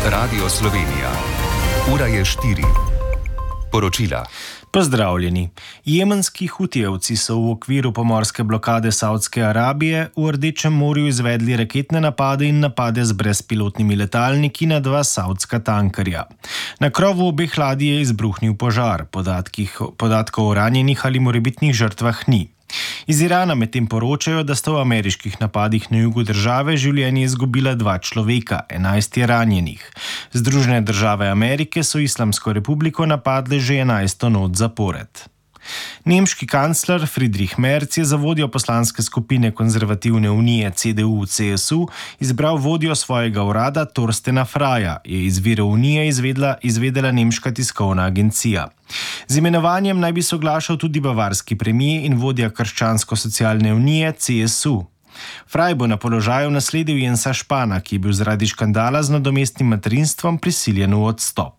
Radio Slovenija. Ura je 4. Poročila. Pozdravljeni. Jemenski hutijevci so v okviru pomorske blokade Saudske Arabije v Rdečem morju izvedli raketne napade in napade z brezpilotnimi letalniki na 2 saudska tankerja. Na krovu obeh ladij je izbruhnil požar, podatkov o ranjenih ali morebitnih žrtvah ni. Iz Irana medtem poročajo, da sta v ameriških napadih na jugu države življenje izgubila 2 človeka, 11 je ranjenih. Združene države Amerike so Islamsko republiko napadle že 11. noč zapored. Nemški kancler Friedrich Merz je za vodjo poslanske skupine Konzervativne unije CDU-CSU izbral vodjo svojega urada Torstena Fraja, je iz virov unije izvedela nemška tiskovna agencija. Z imenovanjem naj bi soglašal tudi bavarski premijer in vodja Krščansko-socialne unije CSU. Fraj bo na položaju nasledil Jensa Spahna, ki je bil zaradi škandala z nadomestnim materinstvom prisiljen v odstop.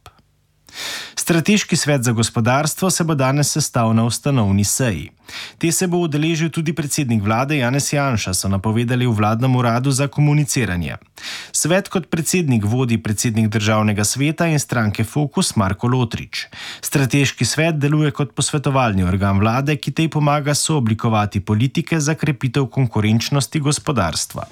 Strateški svet za gospodarstvo se bo danes sestal na ustanovni seji. Te se bo udeležil tudi predsednik vlade Janez Janša, so napovedali v vladnem uradu za komuniciranje. Svet kot predsednik vodi predsednik državnega sveta in stranke Fokus Marko Lotrič. Strateški svet deluje kot posvetovalni organ vlade, ki tej pomaga sooblikovati politike za krepitev konkurenčnosti gospodarstva.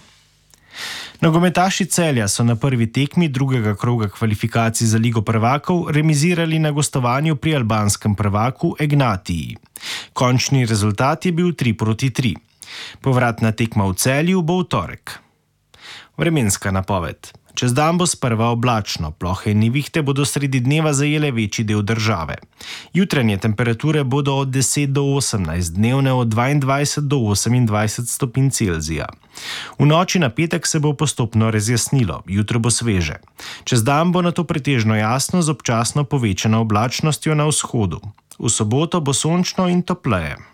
Nogometaši Celja so na prvi tekmi drugega kroga kvalifikacij za Ligo prvakov remizirali na gostovanju pri albanskem prvaku Egnatiji. Končni rezultat je bil 3-3. Povratna tekma v Celju bo v torek. Vremenska napoved. Čez dan bo sprva oblačno, plohe in nevihte bodo sredi dneva zajele večji del države. Jutranje temperature bodo od 10 do 18, dnevne od 22 do 28 stopinj Celzija. V noči na petek se bo postopno razjasnilo, jutro bo sveže. Čez dan bo nato pretežno jasno z občasno povečano oblačnostjo na vzhodu. V soboto bo sončno in topleje.